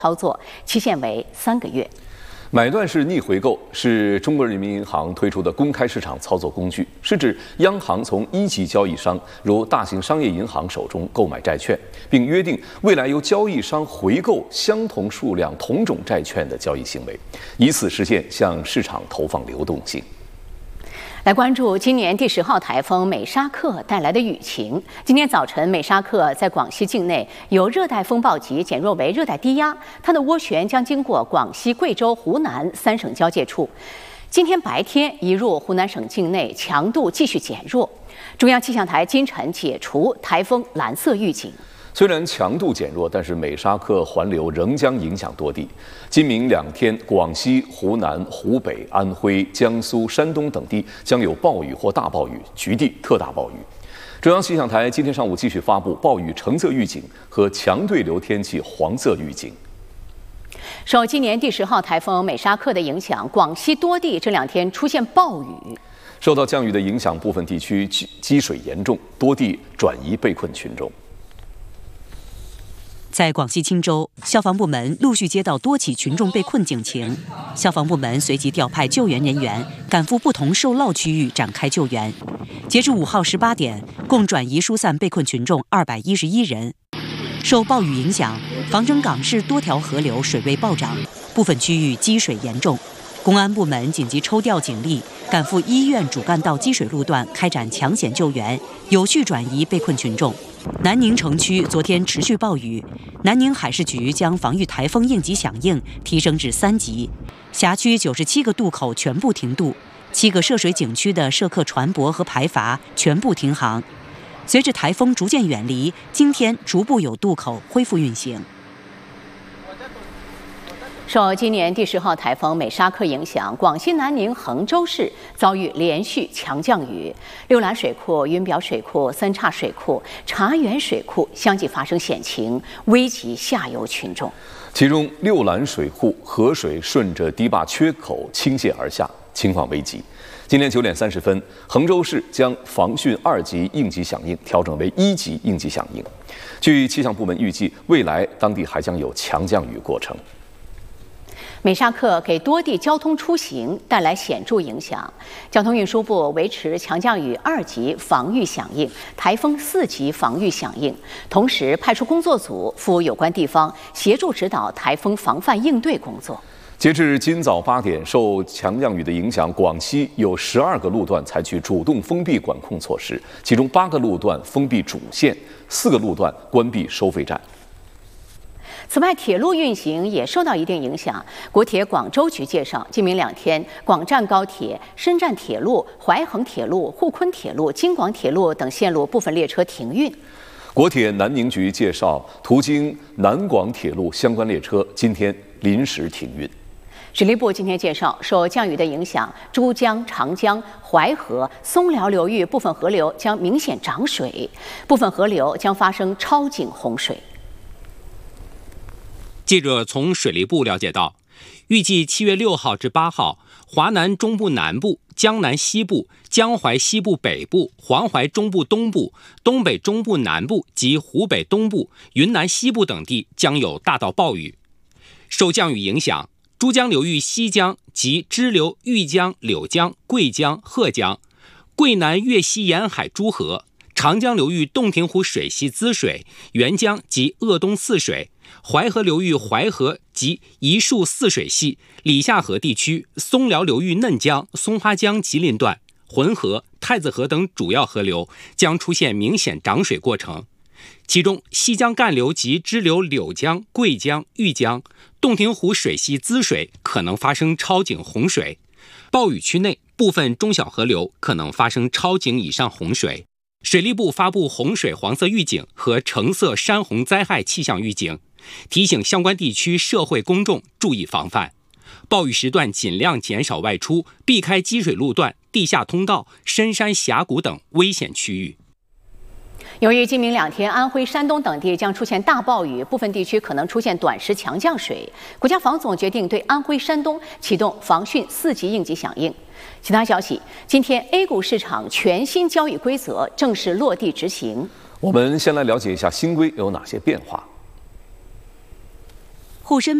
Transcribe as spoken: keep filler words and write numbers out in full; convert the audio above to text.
操作，期限为三个月。 买断式逆回购是中国人民银行推出的公开市场操作工具，是指央行从一级交易商如大型商业银行手中购买债券，并约定未来由交易商回购相同数量同种债券的交易行为，以此实现向市场投放流动性。 来关注今年第十号台风美沙克带来的雨情。今天早晨，美沙克在广西境内由热带风暴级减弱为热带低压，它的涡旋将经过广西、贵州、湖南三省交界处。今天白天移入湖南省境内，强度继续减弱。中央气象台今晨解除台风蓝色预警。 虽然强度减弱，但是美沙克环流仍将影响多地。今明两天，广西、湖南、湖北、安徽、江苏、山东等地将有暴雨或大暴雨，局地特大暴雨。中央气象台今天上午继续发布暴雨橙色预警和强对流天气黄色预警。 受今年第十号台风美沙克的影响，广西多地这两天出现暴雨。 受到降雨的影响，部分地区积水严重，多地转移被困群众。 在广西钦州，消防部门陆续接到多起群众被困警情，消防部门随即调派救援人员赶赴不同受涝区域展开救援。截至五号十八点，共转移疏散被困群众二百一十一人。受暴雨影响，防城港市多条河流水位暴涨，部分区域积水严重。公安部门紧急抽调警力，赶赴医院主干道积水路段开展抢险救援，有序转移被困群众。南宁城区昨天持续暴雨，南宁海事局将防御台风应急响应提升至三级，辖区九十七个渡口全部停渡，七个涉水景区的涉客船舶和排筏全部停航。随着台风逐渐远离，今天逐步有渡口恢复运行。 受今年第十号台风美沙克影响，广西南宁衡州市遭遇连续强降雨，六兰水库、云表水库、三岔水库、茶园水库相继发生险情，危及下游群众。 其中，六兰水库河水顺着堤坝缺口倾泻而下，情况危急。今天九点三十分，衡州市将防汛二级应急响应调整为一级应急响应。据气象部门预计，未来当地还将有强降雨过程。 美沙克给多地交通出行带来显著影响，交通运输部维持强降雨二级防御响应、台风四级防御响应，同时派出工作组赴有关地方协助指导台风防范应对工作。 截至今早八点，受强降雨的影响，广西有十二个路段采取主动封闭管控措施，其中八个路段封闭主线，四个路段关闭收费站。 此外，铁路运行也受到一定影响。国铁广州局介绍，今明两天，广湛高铁、深湛铁路、淮衡铁路、沪昆铁路、京广铁路等线路部分列车停运。 国铁南宁局介绍，途经南广铁路相关列车今天临时停运。 水利部今天介绍，受降雨的影响，珠江、长江、淮河、松辽流域部分河流将明显涨水，部分河流将发生超警洪水。 记者从水利部了解到，预计七月六号至八号，华南中部南部、江南西部、江淮西部北部、黄淮中部东部、东北中部南部及湖北东部、云南西部等地将有大到暴雨。受降雨影响，珠江流域西江及支流豫江、柳江、贵江、鹤江、桂南粤西沿海诸河、长江流域洞庭湖水系滋水、沅江及鄂东泗水、淮河流域淮河及宜树泗水系、里下河地区、松辽流域嫩江、松花江吉林段、浑河、太子河等主要河流将出现明显涨水过程。其中，西江干流及支流柳江、贵江、豫江、洞庭湖水系滋水可能发生超警洪水，暴雨区内部分中小河流可能发生超警以上洪水。水利部发布洪水黄色预警和橙色山洪灾害气象预警，提醒相关地区社会公众注意防范，暴雨时段尽量减少外出，避开积水路段、地下通道、深山峡谷等危险区域。 由于今明两天，安徽、山东等地将出现大暴雨，部分地区可能出现短时强降水，国家防总决定对安徽、山东启动防汛四级应急响应。其他消息，今天 A 股市场全新交易规则正式落地执行。 我们先来了解一下新规有哪些变化。 沪深